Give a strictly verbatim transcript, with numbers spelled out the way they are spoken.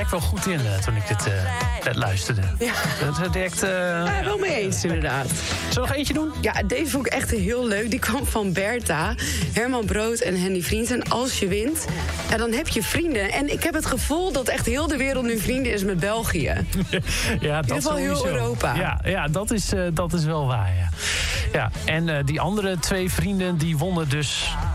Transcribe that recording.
Ik wel goed in uh, toen ik dit uh, net luisterde. Ja. Dat is direct... Uh, ja, wel mee eens, inderdaad. Zullen we nog eentje doen? Ja, deze vond ik echt heel leuk. Die kwam van Bertha, Herman Brood en Henny Vrienden. Als je wint, ja, dan heb je vrienden. En ik heb het gevoel dat echt heel de wereld nu vrienden is met België. Ja, dat in ieder geval heel Europa. Ja, ja dat, is, uh, dat is wel waar, ja. Ja, en uh, die andere twee vrienden die wonnen dus...